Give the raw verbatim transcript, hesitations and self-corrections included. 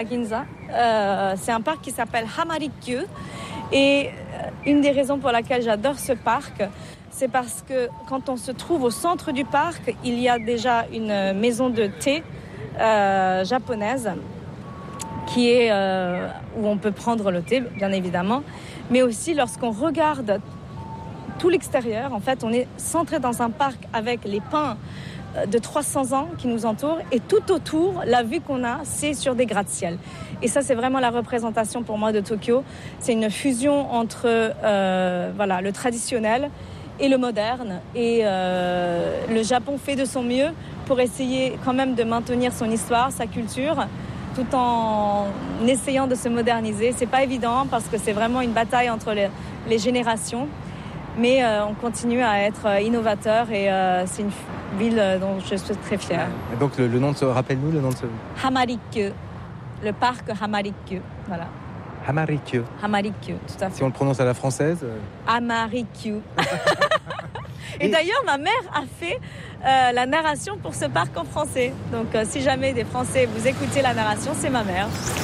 À Ginza, euh, c'est un parc qui s'appelle Hamarikyu. Et une des raisons pour laquelle j'adore ce parc, c'est parce que quand on se trouve au centre du parc, il y a déjà une maison de thé euh, japonaise qui est euh, où on peut prendre le thé, bien évidemment. Mais aussi, lorsqu'on regarde tout l'extérieur, en fait, on est centré dans un parc avec les pins de trois cents ans qui nous entourent. Et tout autour, la vue qu'on a, c'est sur des gratte-ciel. Et ça, c'est vraiment la représentation pour moi de Tokyo. C'est une fusion entre euh, voilà, le traditionnel et le moderne. Et euh, le Japon fait de son mieux pour essayer quand même de maintenir son histoire, sa culture, tout en essayant de se moderniser. C'est pas évident parce que c'est vraiment une bataille entre les, les générations. Mais euh, on continue à être innovateur et euh, c'est une ville dont je suis très fière. Et donc le, le nom de ce... Rappelle-nous le nom de ce... Hamarikyu. Le parc Hamarikyu, voilà. Hamarikyu. Hamarikyu, tout à fait. Si on le prononce à la française euh... Hamarikyu. Et d'ailleurs, ma mère a fait euh, la narration pour ce parc en français. Donc, euh, si jamais des Français vous écoutez la narration, c'est ma mère.